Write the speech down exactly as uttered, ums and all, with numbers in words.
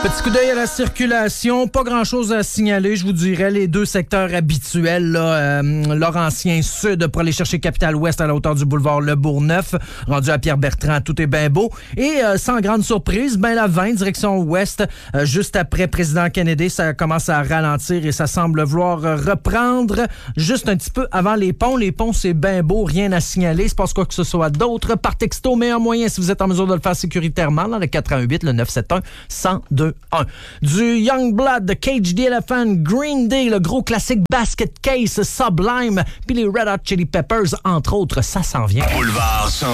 Petit coup d'œil à la circulation, pas grand-chose à signaler, je vous dirais. Les deux secteurs habituels, là, euh, Laurentien Sud pour aller chercher Capitale-Ouest à la hauteur du boulevard Le Bourgneuf, rendu à Pierre-Bertrand, tout est bien beau. Et euh, sans grande surprise, ben la vingt, direction ouest, euh, juste après Président Kennedy, ça commence à ralentir et ça semble vouloir reprendre juste un petit peu avant les ponts. Les ponts, c'est bien beau, rien à signaler. Il se passe quoi que ce soit d'autre. Par texto, meilleur moyen si vous êtes en mesure de le faire sécuritairement, dans le quatre un huit, le neuf sept un, un zéro deux un. Du Youngblood, de Cage the Elephant, Green Day, le gros classique Basket Case, Sublime, puis les Red Hot Chili Peppers, entre autres, ça s'en vient. Boulevard